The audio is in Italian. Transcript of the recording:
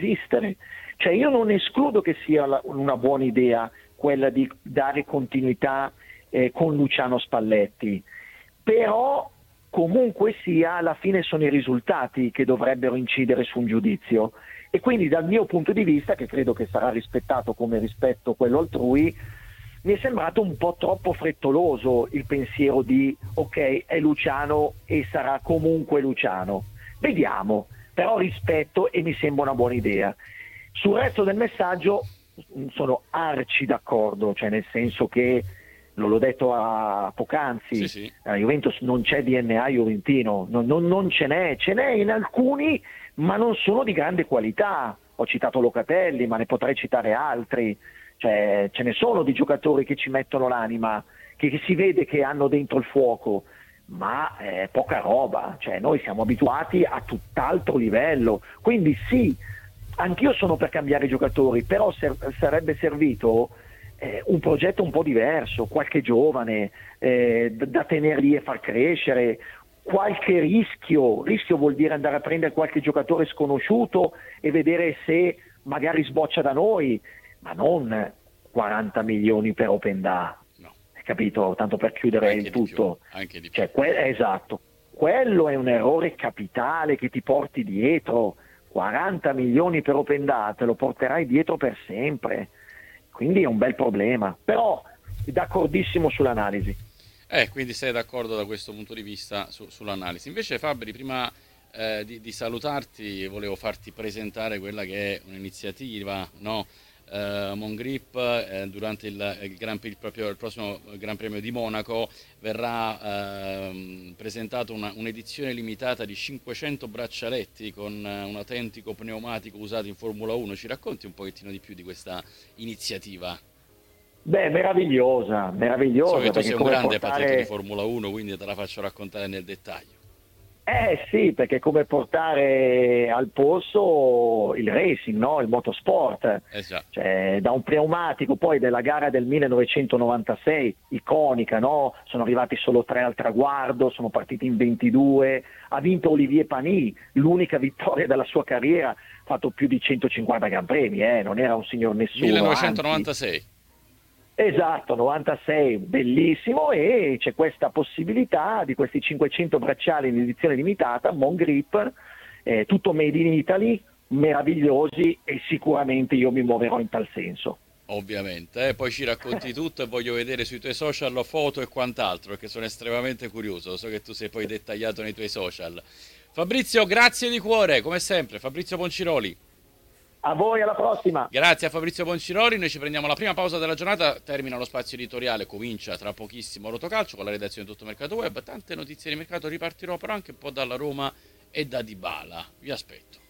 esistere. Cioè io non escludo che sia una buona idea quella di dare continuità con Luciano Spalletti, però comunque sia alla fine sono i risultati che dovrebbero incidere su un giudizio, e quindi dal mio punto di vista, che credo che sarà rispettato come rispetto quello altrui, mi è sembrato un po' troppo frettoloso il pensiero di ok, è Luciano e sarà comunque Luciano. Vediamo, però rispetto e mi sembra una buona idea. Sul resto del messaggio sono arci d'accordo, cioè nel senso che, l'ho detto a poc'anzi, Sì, sì. a Juventus non c'è DNA juventino, non ce n'è in alcuni, ma non sono di grande qualità. Ho citato Locatelli, ma ne potrei citare altri. Cioè, ce ne sono di giocatori che ci mettono l'anima, che si vede che hanno dentro il fuoco, ma poca roba. Cioè, noi siamo abituati a tutt'altro livello. Quindi sì, anch'io sono per cambiare i giocatori, però sarebbe servito un progetto un po' diverso, qualche giovane da tenere lì e far crescere, qualche rischio vuol dire andare a prendere qualche giocatore sconosciuto e vedere se magari sboccia da noi, ma non 40 milioni per Openda, No, capito? Tanto per chiudere anche il di più, tutto. anche di più. Cioè, esatto, quello è un errore capitale che ti porti dietro. 40 milioni per Openda te lo porterai dietro per sempre, quindi è un bel problema, però d'accordissimo sull'analisi. Quindi sei d'accordo da questo punto di vista sull'analisi. Invece Fabri, prima di salutarti, volevo farti presentare quella che è un'iniziativa, no? Mongrip, durante proprio il prossimo Gran Premio di Monaco verrà presentata un'edizione limitata di 500 braccialetti con un autentico pneumatico usato in Formula 1. Ci racconti un pochettino di più di questa iniziativa? Beh, So che meravigliosa, tu perché sei un come grande patito di portare. Formula 1, quindi te la faccio raccontare nel dettaglio. Sì, perché è come portare al polso il racing, no? Il motorsport. Eh già. Cioè, da un pneumatico, poi della gara del 1996, iconica, no? Sono arrivati solo 3 al traguardo, sono partiti in 22, ha vinto Olivier Panis, l'unica vittoria della sua carriera, ha fatto più di 150 Gran Premi, non era un signor nessuno, anzi. 1996. Esatto, 96, bellissimo, e c'è questa possibilità di questi 500 bracciali in edizione limitata, Mongrip, tutto made in Italy, meravigliosi, e sicuramente io mi muoverò in tal senso. Ovviamente, poi ci racconti tutto e voglio vedere sui tuoi social foto e quant'altro, perché sono estremamente curioso. So che tu sei poi dettagliato nei tuoi social. Fabrizio, grazie di cuore, come sempre. Fabrizio Ponciroli. A voi, alla prossima! Grazie a Fabrizio Ponciroli, noi ci prendiamo la prima pausa della giornata, termina lo spazio editoriale, comincia tra pochissimo Rotocalcio con la redazione di Tutto Mercato Web, tante notizie di mercato, ripartirò però anche un po' dalla Roma e da Dybala, vi aspetto.